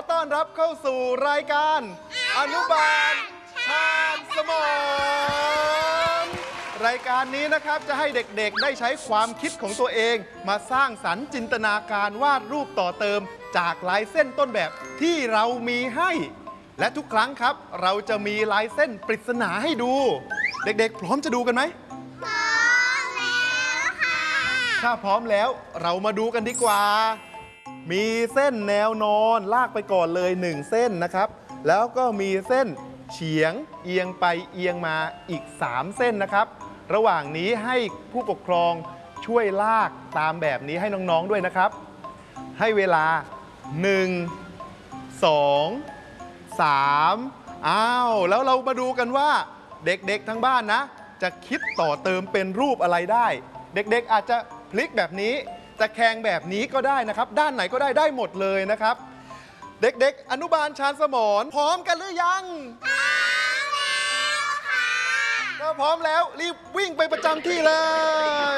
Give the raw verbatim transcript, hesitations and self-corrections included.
ต้อนรับเข้าสู่รายการอนุบาลชาญสมองรายการนี้นะครับจะให้เด็กๆได้ใช้ความคิดของตัวเองมาสร้างสรรค์จินตนาการวาดรูปต่อเติมจากลายเส้นต้นแบบที่เรามีให้และทุกครั้งครับเราจะมีลายเส้นปริศนาให้ดูเด็กๆพร้อมจะดูกันไหมพร้อมแล้วค่ะถ้าพร้อมแล้วเรามาดูกันดีกว่ามีเส้นแนวนอนลากไปก่อนเลยหนึ่งเส้นนะครับแล้วก็มีเส้นเฉียงเอียงไปเอียงมาอีกสามเส้นนะครับระหว่างนี้ให้ผู้ปกครองช่วยลากตามแบบนี้ให้น้องๆด้วยนะครับให้เวลาหนึ่ง สอง สามอ้าวแล้วเรามาดูกันว่าเด็กๆทั้งบ้านนะจะคิดต่อเติมเป็นรูปอะไรได้เด็กๆอาจจะพลิกแบบนี้ตะแคงแบบนี้ก็ได้นะครับด้านไหนก็ได้ได้หมดเลยนะครับเด็กๆอนุบาลชาญสมรพร้อมกันหรือยังพร้อมแล้วค่ะถ้าพร้อมแล้วรีบวิ่งไปประจำที่เลย